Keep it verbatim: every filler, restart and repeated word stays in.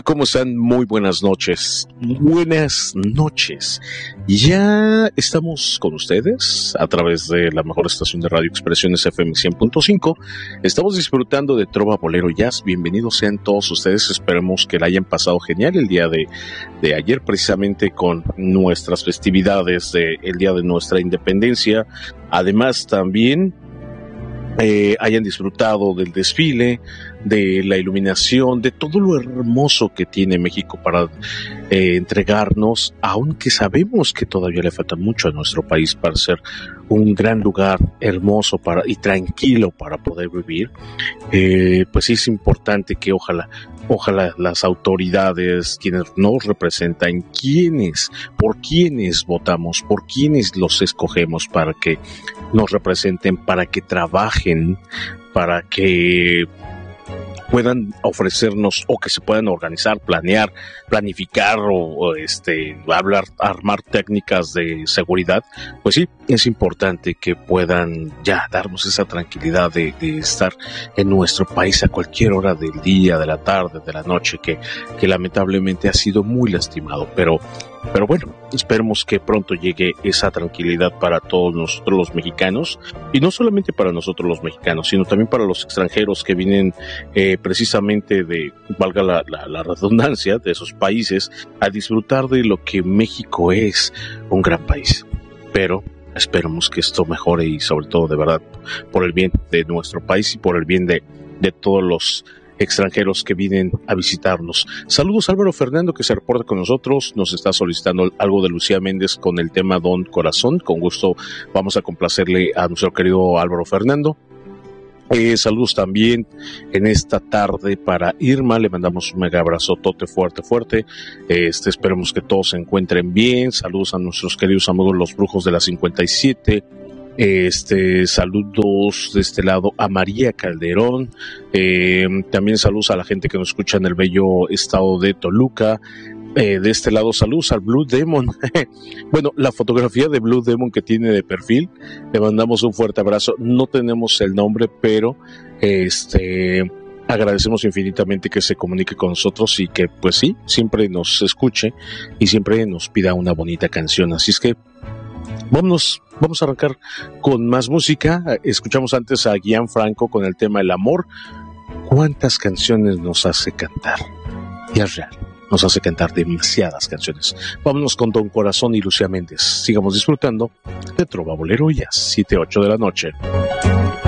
¿Cómo están? Muy buenas noches. Buenas noches. Ya estamos con ustedes a través de la mejor estación de radio Expresiones F M cien punto cinco. Estamos disfrutando de Trova, Bolero, Jazz. Bienvenidos sean todos ustedes. Esperemos que la hayan pasado genial el día de, de ayer, precisamente con nuestras festividades del día de nuestra independencia. Además, también Eh, hayan disfrutado del desfile, de la iluminación, de todo lo hermoso que tiene México para eh, entregarnos, aunque sabemos que todavía le falta mucho a nuestro país para ser un gran lugar hermoso para y tranquilo para poder vivir. Eh, pues sí es importante que ojalá, ojalá las autoridades, quienes nos representan, quienes, por quienes votamos, por quienes los escogemos para que nos representen, para que trabajen, para que puedan ofrecernos o que se puedan organizar, planear, planificar o, o este hablar, armar técnicas de seguridad, pues sí, es importante que puedan ya darnos esa tranquilidad de, de estar en nuestro país a cualquier hora del día, de la tarde, de la noche, que, que lamentablemente ha sido muy lastimado, pero Pero bueno, esperemos que pronto llegue esa tranquilidad para todos nosotros los mexicanos, y no solamente para nosotros los mexicanos, sino también para los extranjeros que vienen eh, precisamente de, valga la, la, la redundancia, de esos países, a disfrutar de lo que México es, un gran país. Pero esperemos que esto mejore y sobre todo de verdad por el bien de nuestro país y por el bien de, de todos los extranjeros que vienen a visitarnos. Saludos a Álvaro Fernando, que se reporta con nosotros, nos está solicitando algo de Lucía Méndez con el tema Don Corazón. Con gusto vamos a complacerle a nuestro querido Álvaro Fernando. Eh, saludos también en esta tarde para Irma, le mandamos un mega abrazotote fuerte, fuerte. Este, esperemos que todos se encuentren bien. Saludos a nuestros queridos amigos los brujos de la cincuenta y siete. Este, saludos de este lado a María Calderón, eh, también saludos a la gente que nos escucha en el bello estado de Toluca. Eh, de este lado, saludos al Blue Demon. Bueno, la fotografía de Blue Demon que tiene de perfil, le mandamos un fuerte abrazo. No tenemos el nombre, pero este agradecemos infinitamente que se comunique con nosotros y que, pues sí, siempre nos escuche y siempre nos pida una bonita canción. Así es que Vámonos, vamos a arrancar con más música. Escuchamos antes a Gianfranco con el tema El Amor. ¿Cuántas canciones nos hace cantar? Y es real, nos hace cantar demasiadas canciones. Vámonos con Don Corazón y Lucía Méndez. Sigamos disfrutando de Trova, Bolero, Jazz, siete ocho de la noche.